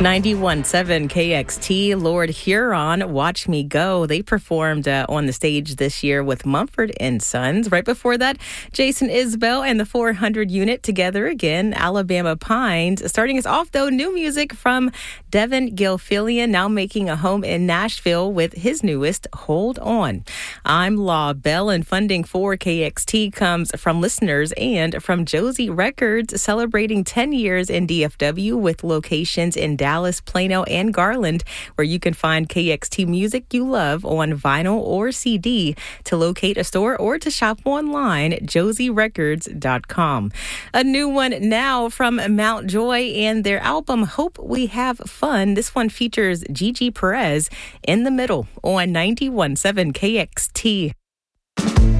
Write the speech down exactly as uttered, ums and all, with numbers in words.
ninety-one point seven K X T, Lord Huron, Watch Me Go. They performed uh, on the stage this year with Mumford and Sons. Right before that, Jason Isbell and the four hundred unit together again, Alabama Pines. Starting us off, though, new music from Devin Gilfillian, now making a home in Nashville with his newest, Hold On. I'm Law Bell, and funding for K X T comes from listeners and from Josie Records, celebrating ten years in D F W with locations in Dallas, Plano, and Garland, where you can find K X T music you love on vinyl or C D. To locate a store or to shop online, josie records dot com. A new one now from Mount Joy and their album Hope We Have Fun. This one features Gigi Perez, In the Middle on ninety-one point seven K X T.